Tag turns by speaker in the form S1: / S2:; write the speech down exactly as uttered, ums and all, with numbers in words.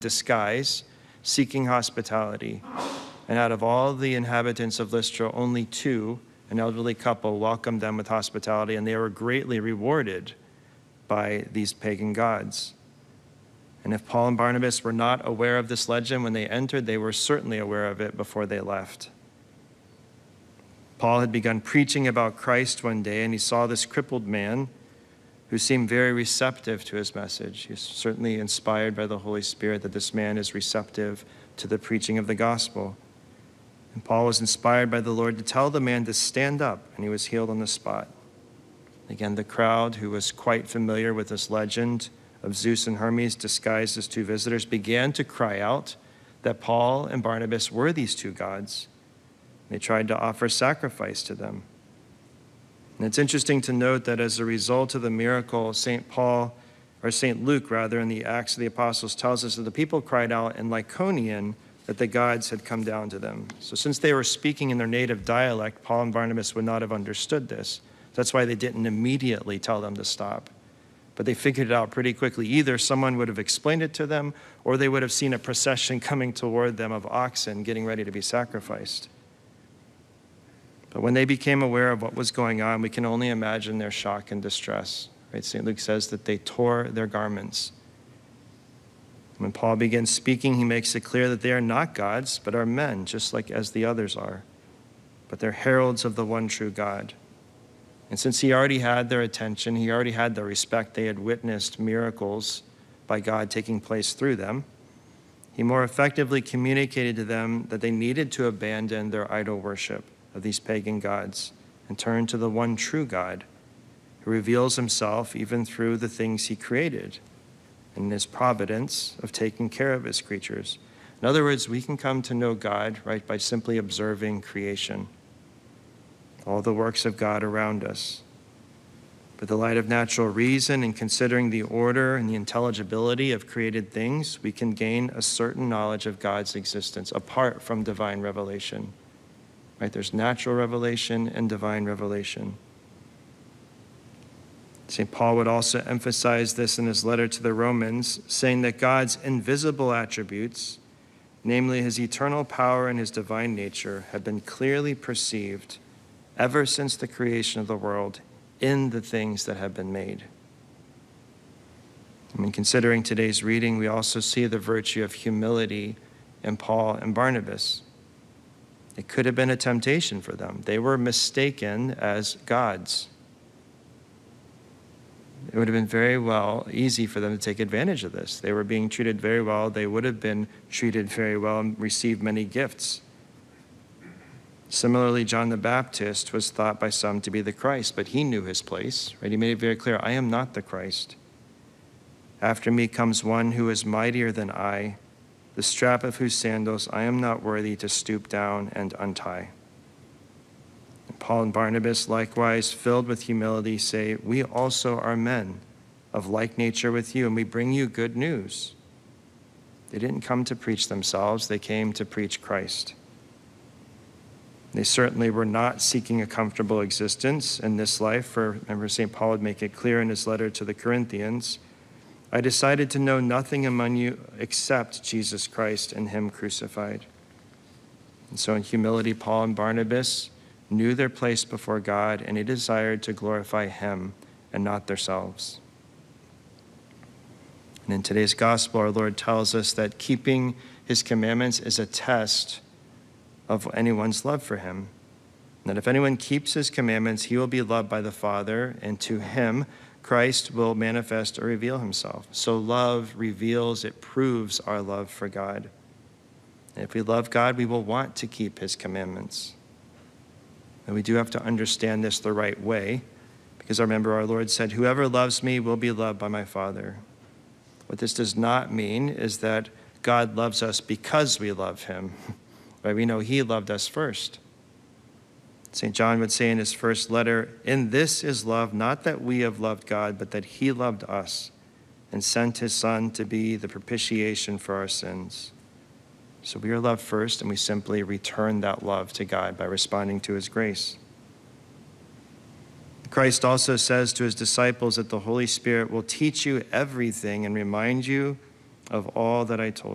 S1: disguise, seeking hospitality. And out of all the inhabitants of Lystra, only two, an elderly couple, welcomed them with hospitality, and they were greatly rewarded by these pagan gods. And if Paul and Barnabas were not aware of this legend when they entered, they were certainly aware of it before they left. Paul had begun preaching about Christ one day, and he saw this crippled man who seemed very receptive to his message. He's certainly inspired by the Holy Spirit that this man is receptive to the preaching of the gospel. And Paul was inspired by the Lord to tell the man to stand up, and he was healed on the spot. Again, the crowd, who was quite familiar with this legend of Zeus and Hermes disguised as two visitors, began to cry out that Paul and Barnabas were these two gods. They tried to offer sacrifice to them. And it's interesting to note that as a result of the miracle, Saint Paul, or Saint Luke rather, in the Acts of the Apostles tells us that the people cried out in Lycaonian that the gods had come down to them. So since they were speaking in their native dialect, Paul and Barnabas would not have understood this. That's why they didn't immediately tell them to stop. But they figured it out pretty quickly. Either someone would have explained it to them, or they would have seen a procession coming toward them of oxen getting ready to be sacrificed. But when they became aware of what was going on, we can only imagine their shock and distress. Right? Saint Luke says that they tore their garments. When Paul begins speaking, he makes it clear that they are not gods, but are men, just like as the others are. But they're heralds of the one true God. And since he already had their attention, he already had their respect, they had witnessed miracles by God taking place through them, he more effectively communicated to them that they needed to abandon their idol worship of these pagan gods and turn to the one true God who reveals himself even through the things he created and his providence of taking care of his creatures. In other words, we can come to know God, right, by simply observing creation, all the works of God around us. But the light of natural reason and considering the order and the intelligibility of created things, we can gain a certain knowledge of God's existence apart from divine revelation. Right? There's natural revelation and divine revelation. Saint Paul would also emphasize this in his letter to the Romans, saying that God's invisible attributes, namely his eternal power and his divine nature, have been clearly perceived ever since the creation of the world in the things that have been made. I mean, considering today's reading, we also see the virtue of humility in Paul and Barnabas. It could have been a temptation for them. They were mistaken as gods. It would have been very well easy for them to take advantage of this. They were being treated very well. They would have been treated very well and received many gifts. Similarly, John the Baptist was thought by some to be the Christ, but he knew his place. Right? He made it very clear, I am not the Christ. After me comes one who is mightier than I, the strap of whose sandals I am not worthy to stoop down and untie. And Paul and Barnabas, likewise, filled with humility, say, we also are men of like nature with you, and we bring you good news. They didn't come to preach themselves, they came to preach Christ. They certainly were not seeking a comfortable existence in this life, for remember Saint Paul would make it clear in his letter to the Corinthians, I decided to know nothing among you except Jesus Christ and him crucified. And so in humility, Paul and Barnabas knew their place before God, and they desired to glorify him and not themselves. And in today's gospel, our Lord tells us that keeping his commandments is a test of anyone's love for him. And that if anyone keeps his commandments, he will be loved by the Father, and to him, Christ will manifest or reveal himself. So love reveals, it proves our love for God. And if we love God, we will want to keep his commandments. And we do have to understand this the right way, because I remember our Lord said, whoever loves me will be loved by my Father. What this does not mean is that God loves us because we love him. Right? We know he loved us first. Saint John would say in his first letter, in this is love, not that we have loved God, but that he loved us and sent his Son to be the propitiation for our sins. So we are loved first, and we simply return that love to God by responding to his grace. Christ also says to his disciples that the Holy Spirit will teach you everything and remind you of all that I told you.